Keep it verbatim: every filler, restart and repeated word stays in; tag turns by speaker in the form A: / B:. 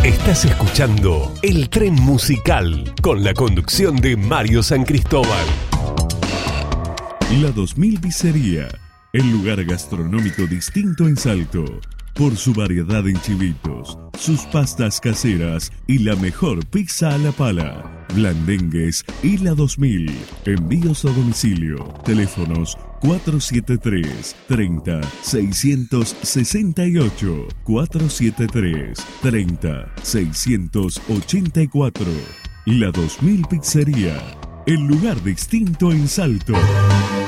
A: Estás escuchando El Tren Musical con la conducción de Mario San Cristóbal.
B: La dos mil Pizzería, el lugar gastronómico distinto en Salto. Por su variedad en chivitos, sus pastas caseras y la mejor pizza a la pala. Blandengues y la dos mil. Envíos a domicilio. Teléfonos cuatro siete tres, treinta, seiscientos sesenta y ocho. cuatro siete tres, treinta, seiscientos ochenta y cuatro. La dos mil Pizzería, el lugar distinto en Salto.